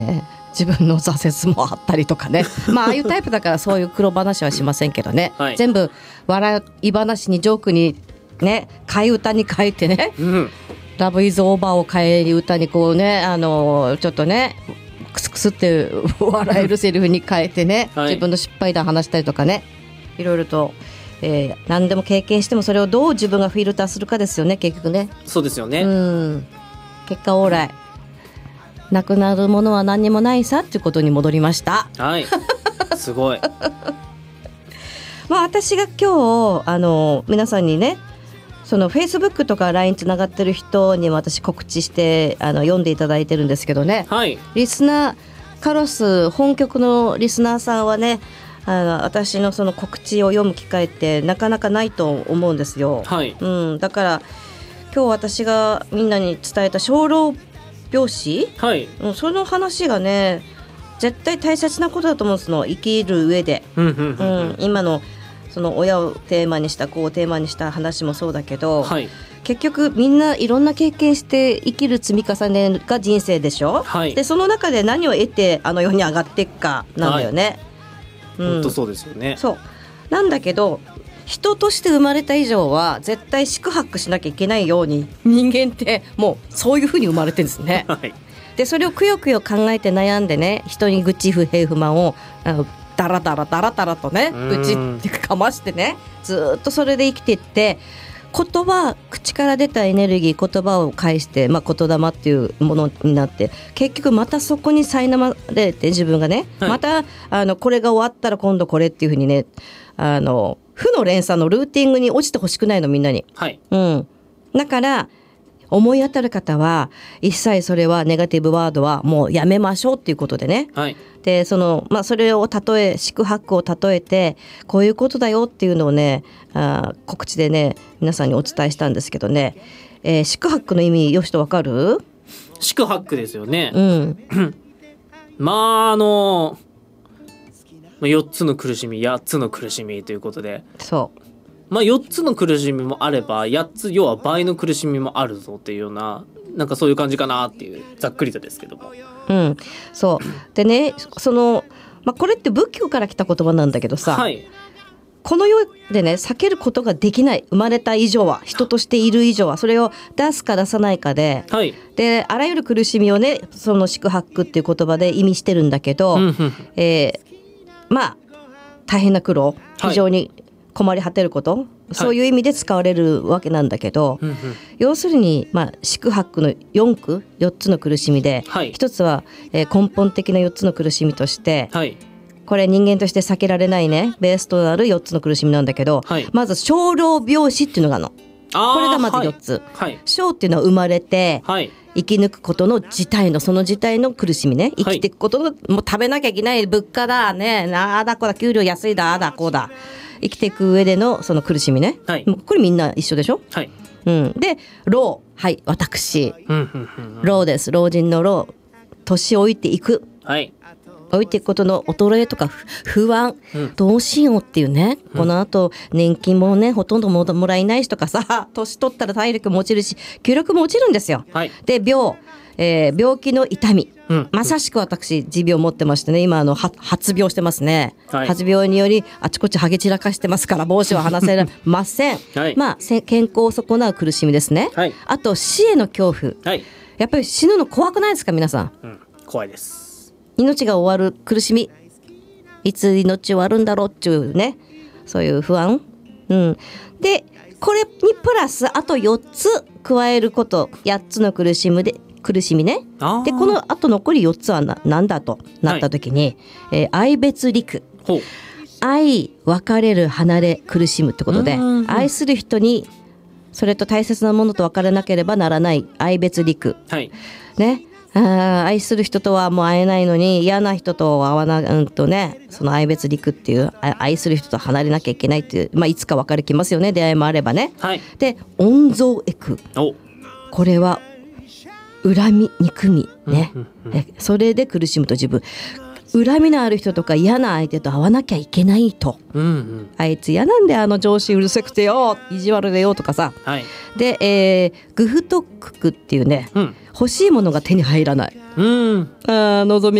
自分の挫折もあったりとかねまあああいうタイプだからそういう苦労話はしませんけどね、はい、全部笑い話にジョークにね、替え歌に変えてね、ラブイズオーバーを替え歌にこうね、ちょっとねクスクスって笑えるセリフに変えてね、はい、自分の失敗談話したりとかね、いろいろと、何でも経験してもそれをどう自分がフィルターするかですよね、結局ね。 そうですよね。 結果オーライ、なくなるものは何にもないさっていうことに戻りました。 はいすごいまあ私が今日皆さんにね、その Facebook とか LINE つながってる人に私告知して読んでいただいてるんですけどね、 はい、 リスナーカロス本局のリスナーさんはね、私のその告知を読む機会ってなかなかないと思うんですよ、 はい、 だから今日私がみんなに伝えた生老病死、 はい、 その話がね絶対大切なことだと思うんですの、生きる上で、今のその親をテーマにした子をテーマにした話もそうだけど、はい、結局みんないろんな経験して生きる積み重ねが人生でしょ、はい、でその中で何を得て世に上がっていくかなんだよね、 本当そうですよね。 そうなんだけど人として生まれた以上は絶対四苦八苦しなきゃいけないように人間ってもうそういう風に生まれてるんですね、はい、でそれをくよくよ考えて悩んでね、人に愚痴不平不満をダラダラとね愚痴ってかましてね、ずっとそれで生きていって、言葉、口から出たエネルギー、言葉を返して、言霊っていうものになって、結局またそこに苛まれて自分がね、はい、またこれが終わったら今度これっていう風にね、負の連鎖のルーティングに落ちてほしくないの、みんなに、はい、だから思い当たる方は一切それはネガティブワードはもうやめましょうっていうことでね、はい、でそれを例え、四苦八苦を例えてこういうことだよっていうのをね、告知でね皆さんにお伝えしたんですけどね、四苦八苦の意味よしとわかる？ 四苦八苦ですよね、まあ4つの苦しみ8つの苦しみということで、 そう 4つの苦しみもあれば8つ、要は倍の苦しみもあるぞっていうような、なんかそういう感じかなっていう、ざっくりとですけども、 そうでね、これって仏教から来た言葉なんだけどさ、はい、この世でね避けることができない、生まれた以上は、人としている以上はそれを出すか出さないかで、はい、であらゆる苦しみをねその四苦八苦っていう言葉で意味してるんだけど、大変な苦労、非常に困り果てること、はい、そういう意味で使われるわけなんだけど、要するに、四苦八苦の4つの苦しみで、はい、1つは、根本的な4つの苦しみとして、はい、これ人間として避けられないねベースとなる4つの苦しみなんだけど、はい、まず生老病死っていうのがあるの。これがまず4つ、はいはい、生っていうのは生まれて、はい、生き抜くことのその自体の苦しみね、生きていくことの、もう食べなきゃいけない、物価だね、あだこだ、給料安いだ、あだこうだ、生きていく上でのその苦しみね、はい、これみんな一緒でしょ、はい、で老、はい、私、老です。老人の老、年老いていく、はい、老いていくことの衰えとか不安、どうしようっていうね、この後年金もねほとんどもらえないしとかさ、年取ったら体力も落ちるし気力も落ちるんですよ、はい、で病気の痛み、まさしく私持病を持ってましてね、今発病してますね、はい、発病によりあちこちハゲ散らかしてますから帽子は離せません、はい、健康を損なう苦しみですね、はい、あと死への恐怖、はい、やっぱり死ぬの怖くないですか皆さん、 怖いです。 命が終わる苦しみ、いつ命終わるんだろうっていうね、そういう不安、でこれにプラスあと4つ加えること、8つの苦しみね。でこのあと残り4つは何だとなった時に、愛別離苦、愛、別れる、離れ、苦しむってことで、愛する人にそれと大切なものと別れなければならない愛別離苦、はいね、愛する人とはもう会えないのに嫌な人と会わないとね、その愛別離苦っていう愛する人と離れなきゃいけないっていう、いつか別れきますよね、出会いもあればね、はい、で怨憎会苦、これは恨み憎みね、それで苦しむと自分恨みのある人とか嫌な相手と会わなきゃいけないと、あいつ嫌なんで上司うるせくてよ、意地悪でよとかさ、で、グフトククっていうね、欲しいものが手に入らない、望み